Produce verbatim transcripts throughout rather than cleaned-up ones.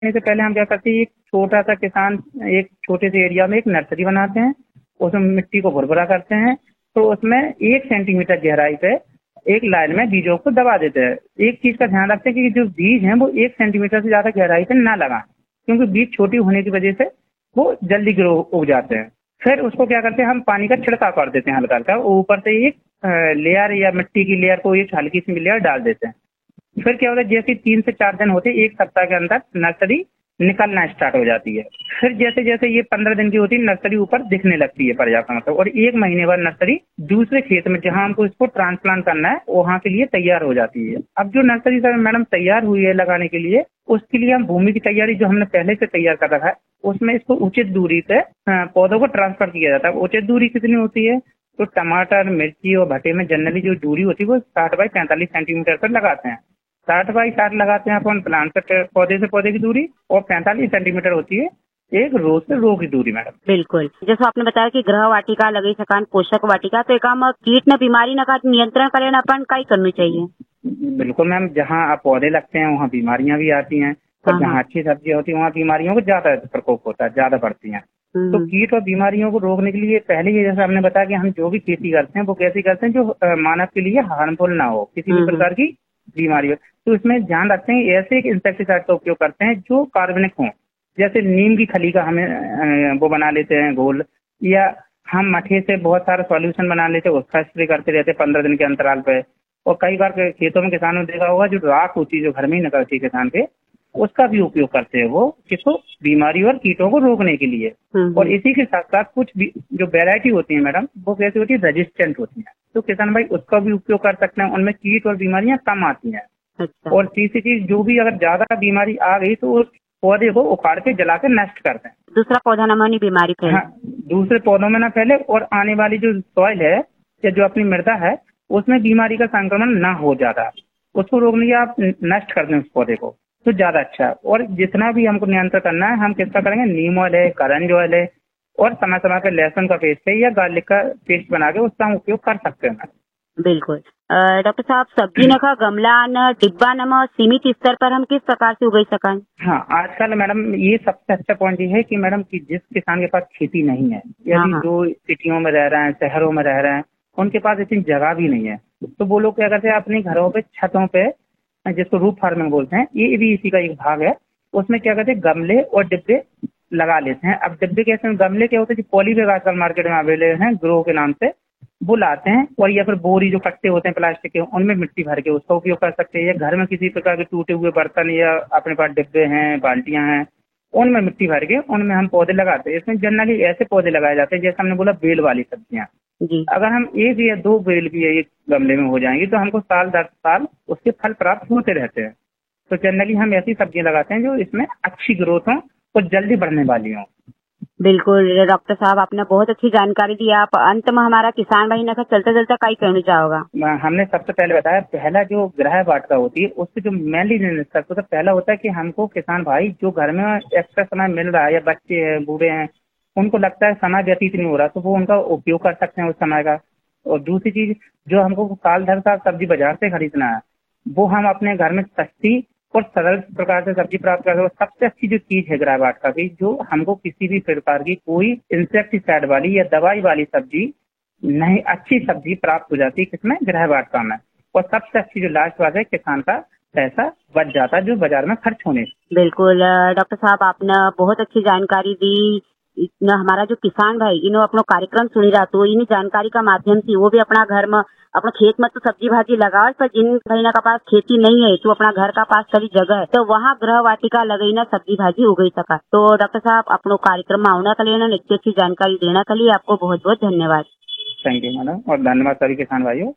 से पहले हम क्या करते हैं, एक छोटा सा किसान एक छोटे से एरिया में एक नर्सरी बनाते हैं, उसमें मिट्टी को भुरभुरा करते हैं, तो उसमें एक सेंटीमीटर गहराई पे एक लाइन में बीजों को दबा देते हैं। एक चीज का ध्यान रखते हैं कि जो बीज हैं वो एक सेंटीमीटर से ज्यादा गहराई पे ना लगाएं, क्योंकि बीज छोटी होने की वजह से वो जल्दी ग्रो उग जाते हैं। फिर उसको क्या करते हैं, हम पानी का छिड़काव कर देते हैं हल्का हल्का, ऊपर से एक लेयर या मिट्टी की लेयर को एक हल्की सी लेयर डाल देते हैं। फिर क्या होता है, जैसे तीन से चार दिन होते हैं, एक सप्ताह के अंदर नर्सरी निकलना स्टार्ट हो जाती है। फिर जैसे जैसे ये पंद्रह दिन की होती है, नर्सरी ऊपर दिखने लगती है पर्याप्त मतलब, और एक महीने बाद नर्सरी दूसरे खेत में जहां हमको इसको ट्रांसप्लांट करना है वहां के लिए तैयार हो जाती है। अब जो नर्सरी सर मैडम तैयार हुई है लगाने के लिए, उसके लिए हम भूमि की तैयारी जो हमने पहले से तैयार कर रखा है, उसमें इसको उचित दूरी पे पौधों को ट्रांसफर किया जाता है। उचित दूरी कितनी होती है, तो टमाटर, मिर्ची और भट्टे में जनरली जो दूरी होती है वो साठ बाई पैंतालीस सेंटीमीटर पर लगाते हैं। साठ बाई साठ लगाते हैं अपन प्लांट से पौधे से पौधे की दूरी, और पैंतालीस सेंटीमीटर होती है एक रो से रो की दूरी मैडम। बिल्कुल, जैसे आपने बताया कि गृह वाटिका लगी सकान पोषक वाटिका, तो एक हम कीट न बीमारी न का नियंत्रण करें अपन कई करनी चाहिए। बिल्कुल मैम, जहाँ आप पौधे लगते हैं वहाँ बीमारियां भी आती हैं, और जहाँ अच्छी सब्जियां होती है वहाँ बीमारियों को ज्यादा प्रकोप होता है, ज्यादा बढ़ती हैं। तो कीट और बीमारियों को रोकने के लिए पहले ही जैसे हमने बताया कि हम जो भी खेती करते हैं वो कैसी करते हैं जो मानव के लिए हार्मफुल ना हो, किसी भी प्रकार की बीमारी हो। तो इसमें ध्यान रखते हैं ऐसे एक इंसेक्टिसाइड का उपयोग करते हैं जो कार्बनिक हो, जैसे नीम की खली का हमें वो बना लेते हैं घोल, या हम मठे से बहुत सारा सॉल्यूशन बना लेते हैं, उसका स्प्रे करते रहते हैं पंद्रह दिन के अंतराल पे। और कई बार खेतों में किसानों ने देखा होगा जो राख होती है जो घर में ही निकलती है किसान के, उसका भी उपयोग करते हैं वो किसको, बीमारी और कीटों को रोकने के लिए। और इसी के साथ साथ कुछ जो वेरायटी होती है मैडम वो कैसी होती है, रेजिस्टेंट होती है, तो किसान भाई उसका भी उपयोग कर सकते हैं, उनमें कीट और बीमारियां कम आती हैं। अच्छा। और तीसरी चीज, जो भी अगर ज्यादा बीमारी आ गई तो उस पौधे को उखाड़ के जला के नष्ट कर दें, दूसरा पौधा न में बीमारी फैले। हाँ, दूसरे पौधों में ना फैले, और आने वाली जो सॉइल है या जो अपनी मृदा है उसमें बीमारी का संक्रमण ना हो ज्यादा, उसको रोकने के आप नष्ट कर दें उस पौधे को, तो ज्यादा अच्छा है। और जितना भी हमको नियंत्रण करना है हम किसका करेंगे, नीम ऑयल है, करंज ऑयल है, और समय समय पर लहसुन का पेस्ट है या गार्लिक का पेस्ट बना के उसका हम उपयोग कर सकते हैं। बिल्कुल डॉक्टर साहब, सब्जी न का गमला न डिब्बा न सीमित स्तर पर हम किस प्रकार से उगाई सकें? हाँ, आजकल मैडम ये सबसे अच्छा पॉइंट ये है कि मैडम कि जिस किसान के पास खेती नहीं है, यदि जो सिटियों में रह रहे हैं, शहरों में रह रहे हैं, उनके पास इतनी जगह भी नहीं है, तो वो लोग क्या करते हैं अपने घरों पे छतों पे, जिसको रूफ फार्मिंग बोलते हैं, ये भी इसी का एक भाग है, उसमें क्या करते हैं गमले और डिब्बे लगा लेते हैं। अब डिब्बे कैसे, गमले क्या होते हैं, पॉली बैग आजकल मार्केट में अवेलेबल हैं ग्रो के नाम से, वो लाते हैं, और या फिर बोरी जो कट्टे होते हैं प्लास्टिक के, उनमें मिट्टी भर के उसका उपयोग कर सकते हैं। या घर में किसी प्रकार के टूटे हुए बर्तन या अपने पास डिब्बे हैं, बाल्टियां हैं, उनमें मिट्टी भर के उनमें हम पौधे लगाते हैं। इसमें जनरली ऐसे पौधे लगाए जाते हैं जैसे हमने बोला बेल वाली सब्जियां, अगर हम एक या दो बेल भी एक गमले में हो जाएंगी तो हमको साल दर साल उसके फल प्राप्त होते रहते हैं। तो जनरली हम ऐसी सब्जियां लगाते हैं जो इसमें अच्छी ग्रोथ हो और जल्दी बढ़ने वाली हो। बिल्कुल डॉक्टर साहब, आपने बहुत अच्छी जानकारी दी। आप अंत में हमारा किसान भाई ना चलते चलते कई कहना चाहोगा? हमने सबसे पहले बताया, पहला जो गृह वाटिका होती है उससे जो मेनली निष्कर्ष होता है, पहला होता है कि हमको किसान भाई जो घर में एक्स्ट्रा समय मिल रहा है, या बच्चे हैं, बूढ़े हैं, उनको लगता है समय व्यतीत नहीं हो रहा, तो वो उनका उपयोग कर सकते हैं उस समय का। और दूसरी चीज, जो हमको साल भर का सब्जी बाजार से खरीदना है, वो हम अपने घर में सस्ती और सरल प्रकार से सब्जी प्राप्त कर सकते। सबसे अच्छी जो चीज है गृह वाटिका की, जो हमको किसी भी प्रकार की कोई इंसेक्टिसाइड वाली या दवाई वाली सब्जी नहीं, अच्छी सब्जी प्राप्त हो जाती है किसमें, गृह वाटिका में। और सबसे अच्छी जो लास्ट बात है, किसान का पैसा बच जाता है जो बाजार में खर्च होने। बिल्कुल डॉक्टर साहब, आपने बहुत अच्छी जानकारी दी। इतना हमारा जो किसान भाई इन्हों अपना कार्यक्रम सुनी रहा, तो इन जानकारी का माध्यम से वो भी अपना घर में अपना खेत में तो सब्जी भाजी लगाओ, पर जिन भाई का पास खेती नहीं है तो अपना घर का पास कभी जगह है तो वहाँ गृह वाटिका लगाई ना सब्जी भाजी उगाई सका। तो डॉक्टर साहब, अपनो कार्यक्रम में आने के लिए ना अच्छी अच्छी जानकारी देने के लिए आपको बहुत बहुत धन्यवाद। थैंक यू मैडम, और धन्यवाद सभी किसान भाइयों।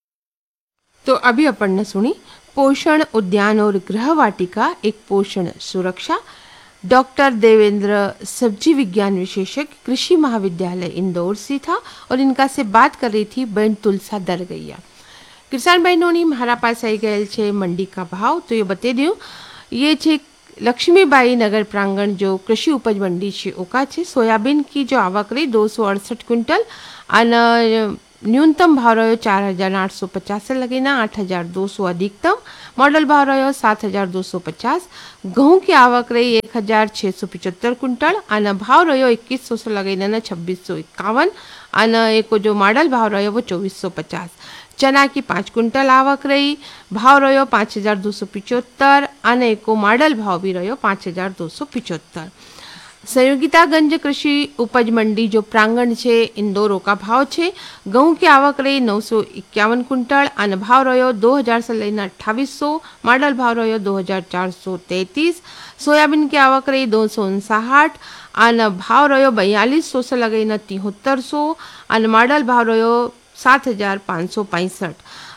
तो अभी अपन ने सुनी पोषण उद्यान और गृह वाटिका एक पोषण सुरक्षा, डॉक्टर देवेंद्र सब्जी विज्ञान विशेषज्ञ कृषि महाविद्यालय इंदौर से था, और इनका से बात कर रही थी बहन तुलसा दरगैया। किसान बहनों ने हमारा पास आई गए छे मंडी का भाव, तो ये बता दूं ये छे लक्ष्मीबाई नगर प्रांगण जो कृषि उपज मंडी छे ओका छे। सोयाबीन की जो आवक रही दो सौ अड़सठ क्विंटल, और न्यूनतम भाव रहो चार हजार आठ सौ पचास से लगेना आठ हजार दो सौ अधिकतम। मॉडल भाव रहो सात हजार दो सौ पचास। गेहूं की आवक रही एक हजार छः सौ पिचहत्तर कुंटल और भाव रहो इक्कीस सौ से लगेना छब्बीस सौ इक्यावन और एक जो मॉडल भाव रहो वो चौबीस सौ पचास। चना की पाँच कुंटल आवक रही, भाव रहो पाँच हजार दो सौ पिचहत्तर और एक मॉडल भाव भी रहो पाँच हजार दो सौ पिचहत्तर। संयोगितागंज कृषि उपज मंडी जो प्रांगण है इंदौर का भाव है। गेहूं की आवक रही नौ सौ इक्यावन कुंटल और भाव रहो दो हजार से लेना अट्ठावीस सौ। मॉडल भाव रहो दो हजार चार सौ तैतीस। सोयाबीन की आवक रही दो सौ उनसाठ और भाव रहो बयालीस सौ से लगेना तिहत्तर सौ और मॉडल भाव रहो सात हजार पाँच सौ पैंसठ।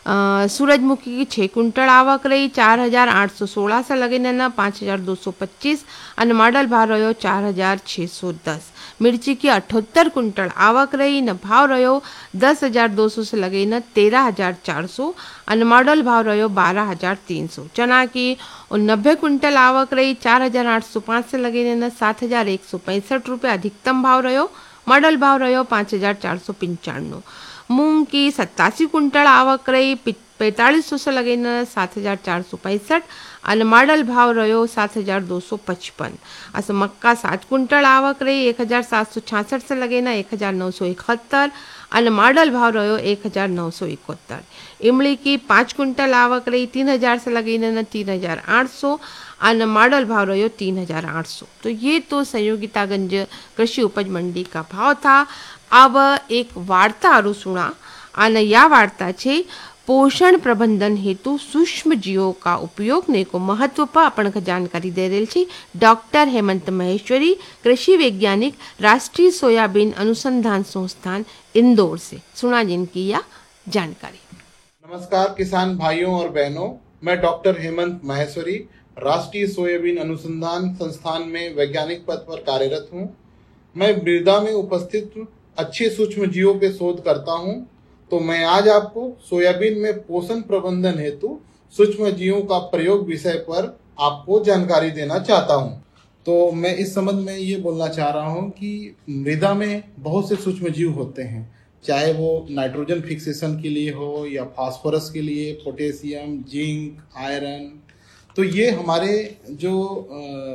सूरजमुखी की छः कुंटल आवक रही चार हजार आठ सौ सोलह से लगे न पाँच हजार दो सौ पच्चीस और मॉडल भाव रहो चार हजार छः सौ दस। मिर्ची की अठहत्तर कुंटल आवक रही न भाव रहो दस हजार दो सौ से लगे न तेरह हजार चार सौ और मॉडल भाव रहो बारह हजार तीन सौ। चना की नब्बे कुंटल आवक रही चार हजार आठ सौ पाँच से लगे न सात हजार एक सौ पैंसठ रुपये अधिकतम भाव रहो। मॉडल भाव रहो पाँच हजार चार सौ पंचानवे। मूंग की सत्तासी कुंटल आवक रही पैंतालीस सौ से लगे न सात हजार चार सौ पैंसठ और मॉडल भाव रहो सात हजार दो सौ पचपन। अस मक्का सात कुंटल आवक रही एक हजार सात सौ छियासठ से लगे न एक हजार नौ सौ इकहत्तर और मॉडल भाव रहो एक हजार नौ सौ इकहत्तर। इमली की पाँच कुंटल आवक रही तीन हजार से लगे न तीन हजार आठ सौ और मॉडल भाव रहो तीन हजार आठ सौ। तो ये तो संयोगितागंज कृषि उपज मंडी का भाव था। अब एक वार्ता आरु सुना और या वार्ता छे पोषण प्रबंधन हेतु सूक्ष्म जीवों का उपयोग ने को महत्व पर अपन का जानकारी दे रही थी डॉक्टर हेमंत महेश्वरी, कृषि वैज्ञानिक, राष्ट्रीय सोयाबीन अनुसंधान संस्थान इंदौर से। सुना जिनकी यह जानकारी। नमस्कार किसान भाइयों और बहनों, मैं डॉक्टर हेमंत महेश्वरी राष्ट्रीय सोयाबीन अनुसंधान संस्थान में वैज्ञानिक पद पर कार्यरत हूँ। मैं मृदा में उपस्थित अच्छे सूक्ष्म जीवों पे शोध करता हूँ। तो मैं आज आपको सोयाबीन में पोषण प्रबंधन हेतु सूक्ष्म जीवों का प्रयोग विषय पर आपको जानकारी देना चाहता हूँ। तो मैं इस संबंध में ये बोलना चाह रहा हूँ कि मृदा में बहुत से सूक्ष्म जीव होते हैं, चाहे वो नाइट्रोजन फिक्सेशन के लिए हो या फास्फोरस के लिए, पोटेशियम, जिंक, आयरन। तो ये हमारे जो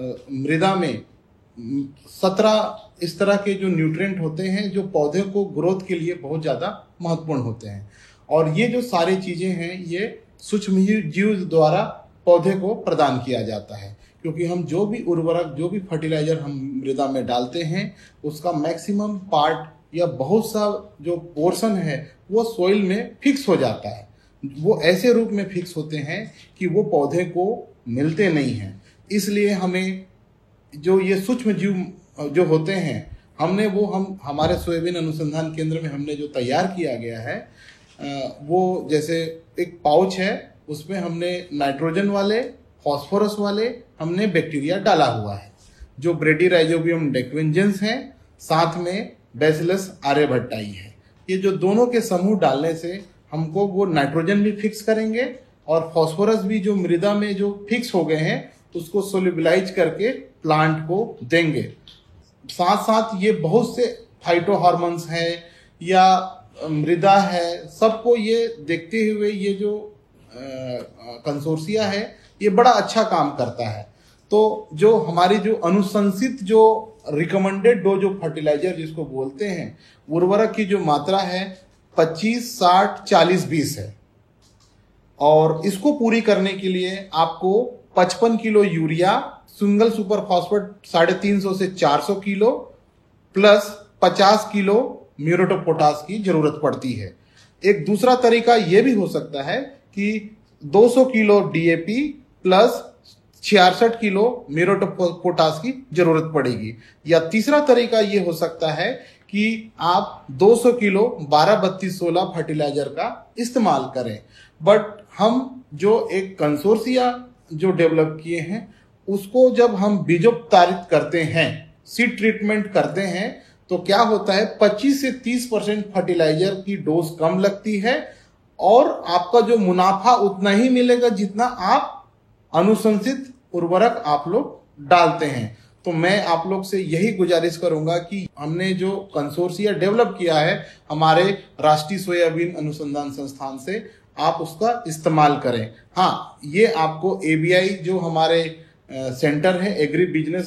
मृदा में सत्रह इस तरह के जो न्यूट्रिएंट होते हैं जो पौधे को ग्रोथ के लिए बहुत ज़्यादा महत्वपूर्ण होते हैं। और ये जो सारी चीज़ें हैं ये सूक्ष्म जीव द्वारा पौधे को प्रदान किया जाता है, क्योंकि हम जो भी उर्वरक, जो भी फर्टिलाइजर हम मृदा में डालते हैं उसका मैक्सिमम पार्ट या बहुत सा जो पोर्शन है वो सोइल में फिक्स हो जाता है। वो ऐसे रूप में फिक्स होते हैं कि वो पौधे को मिलते नहीं हैं। इसलिए हमें जो ये सूक्ष्म जीव जो होते हैं हमने वो हम हमारे सोयाबीन अनुसंधान केंद्र में हमने जो तैयार किया गया है वो जैसे एक पाउच है, उसमें हमने नाइट्रोजन वाले, फास्फोरस वाले हमने बैक्टीरिया डाला हुआ है जो ब्रेडीराइजोबियम डेक्वेंजेंस हैं, साथ में बैसिलस आर्यभट्टाई है। ये जो दोनों के समूह डालने से हमको वो नाइट्रोजन भी फिक्स करेंगे और फास्फोरस भी जो मृदा में जो फिक्स हो गए हैं उसको सोल्यूबलाइज करके प्लांट को देंगे। साथ साथ ये बहुत से फाइटो हार्मोन्स है या मृदा है, सबको ये देखते हुए ये जो कंसोर्सिया है ये बड़ा अच्छा काम करता है। तो जो हमारी जो अनुशंसित जो रिकमेंडेड डोज ऑफ फर्टिलाइजर जिसको बोलते हैं, उर्वरक की जो मात्रा है पच्चीस, साठ, चालीस, बीस है और इसको पूरी करने के लिए आपको पचपन kilo urea, single super phosphate साढ़े तीन सौ से चार सौ किलो प्लस पचास किलो म्यूरेट ऑफ पोटाश की जरूरत पड़ती है। एक दूसरा तरीका यह भी हो सकता है कि दो सौ किलो डीएपी प्लस छियासठ किलो म्यूरेट ऑफ पोटाश की जरूरत पड़ेगी। या तीसरा तरीका यह हो सकता है कि आप दो सौ किलो बारह बत्तीस सोलह फर्टिलाइजर का इस्तेमाल करें। बट हम जो एक कंसोर्सिया जो डेवलप किए हैं उसको जब हम बीजोपचारित करते हैं, सीड ट्रीटमेंट करते हैं, तो क्या होता है पच्चीस से तीस परसेंट फर्टिलाइजर की डोज कम लगती है और आपका जो मुनाफा उतना ही मिलेगा जितना आप अनुशंसित उर्वरक आप लोग डालते हैं। तो मैं आप लोग से यही गुजारिश करूंगा कि हमने जो कंसोर्सिया डेवलप किया है हमारे राष्ट्रीय सोयाबीन अनुसंधान संस्थान से, आप उसका इस्तेमाल करें। हाँ, ये आपको एबीआई जो हमारे सेंटर है, एग्री बिजनेस